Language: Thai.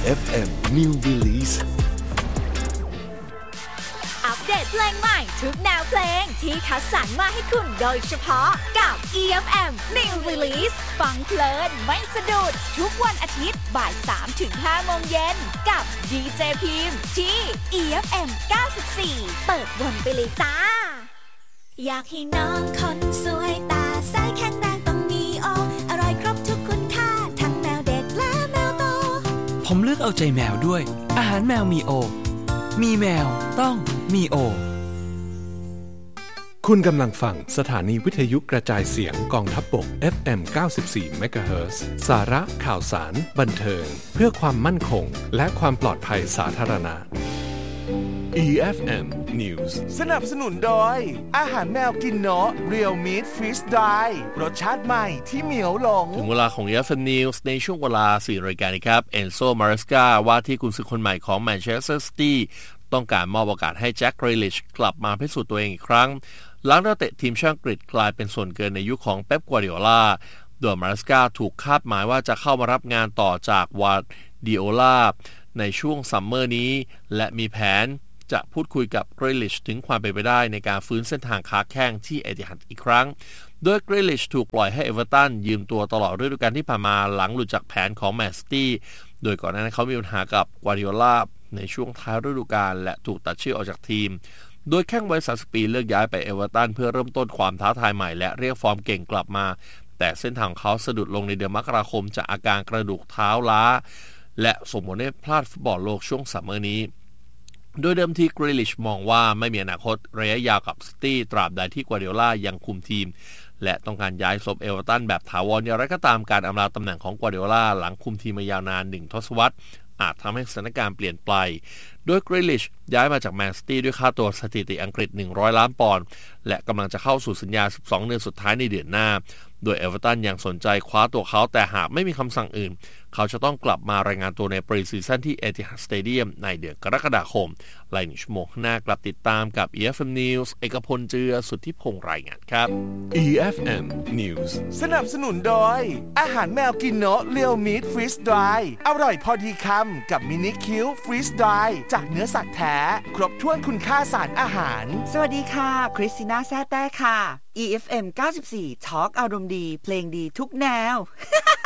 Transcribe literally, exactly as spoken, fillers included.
เอฟ เอ็ม New Release อัปเดตเพลงใหม่ทุกแนวเพลงที่คัดสรรมาให้คุณโดยเฉพาะกับ อี เอฟ เอ็ม New Release ฟังเพลินไม่สะดุดทุกวันอาทิตย์บ่าย สามถึงห้า โมงเย็นกับดีเจพิมพ์ที่ อี เอฟ เอ็ม เก้าสิบสี่เปิดวนไปเลยจ้าอยากให้น้องคนสวยตาใสแข็งแรงต้องมีโออร่อยครบทุกคุณค่าทั้งแมวเด็กและแมวโตผมเลือกเอาใจแมวด้วยอาหารแมวมีโอมีแมวต้องมีโอคุณกำลังฟังสถานีวิทยุกระจายเสียงกองทัพบก เอฟ เอ็ม เก้าสิบสี่ เมกะเฮิรตซ์ สาระข่าวสารบันเทิงเพื่อความมั่นคงและความปลอดภัยสาธารณะ อี เอฟ เอ็ม News สนับสนุนโดยอาหารแมวกินเนาะ Real Meat Freeze Dry รสชาติใหม่ที่เหมียวหลงถึงเวลาของ อี เอฟ เอ็ม News ในช่วงเวลาสี่รายการนะครับเอนโซ มาเรสกาว่าที่กุนซือคนใหม่ของแมนเชสเตอร์ซิตี้ต้องการมอบโอกาสให้แจ็ค เกรลิชกลับมาพิสูจน์ตัวเองอีกครั้งหลังนักเตะทีมชาติอังกฤษกลายเป็นส่วนเกินในยุคของเป๊ป กัวร์ดิโอลาโดยมาเรสกาถูกคาดหมายว่าจะเข้ามารับงานต่อจากวาร์ดิโอลาในช่วงซัมเมอร์นี้และมีแผนจะพูดคุยกับเกรลิชถึงความเป็นไปได้ในการฟื้นเส้นทางค้าแข้งที่เอติฮัดอีกครั้งโดยเกรลิชถูกปล่อยให้เอเวอร์ตันยืมตัวตลอดฤดูกาลที่ผ่านมาหลังหลุดจากแผนของแมนซิตี้โดยก่อนหน้านั้นเขามีปัญหากับกัวร์ดิโอลาในช่วงท้ายฤดูกาลและถูกตัดชื่อออกจากทีมโดยแข้งวัยสามสิบปีเลือกย้ายไปเอเวอร์ตันเพื่อเริ่มต้นความท้าทายใหม่และเรียกฟอร์มเก่งกลับมาแต่เส้นทางของเขาสะดุดลงในเดือนมกราคมจากอาการกระดูกเท้าล้าและส่งผลให้พลาดฟุตบอลโลกช่วงซัมเมอร์นี้โดยเดิมทีเกรลิชมองว่าไม่มีอนาคตระยะยาวกับซิตี้ตราบใดที่กัวร์ดิโอลายังคุมทีมและต้องการย้ายศพเอเวอร์ตันแบบถาวรอย่างไรก็ตามการอำลาตำแหน่งของกัวร์ดิโอลาหลังคุมทีมมายาวนานหนึ่งทศวรรษอาจทำให้สถานการณ์เปลี่ยนไปโดยเกรลิชย้ายมาจากแมนซิตี้ด้วยค่าตัวสถิติอังกฤษหนึ่งร้อยล้านปอนด์และกำลังจะเข้าสู่สัญญาสิบสองเดือนสุดท้ายในเดือนหน้าโดยเอเวอร์ตันยังสนใจคว้าตัวเขาแต่หากไม่มีคำสั่งอื่นเขาจะต้องกลับมารายงานตัวในปรีซีซั่นที่เอติฮัดสเตเดียมในเดือนกรกฎาคมหลายหนึ่งชั่วโมงข้างหน้ากลับติดตามกับ อี เอฟ เอ็ม News เอกพลเจือสุทธิพงษ์รายงานครับอี เอฟ เอ็ม News สนับสนุนโดยอาหารแมวกินเนาะ Real Meat Freeze Dry อร่อยพอดีคำกับมินิคิว Freeze Dry จากเนื้อสัตว์แท้ครบถ้วนคุณค่าสารอาหารสวัสดีค่ะคริสติน่าแซ่แต้ค่ะ อี เอฟ เอ็ม เก้าสิบสี่ Talk อารมณ์ดีเพลงดีทุกแนว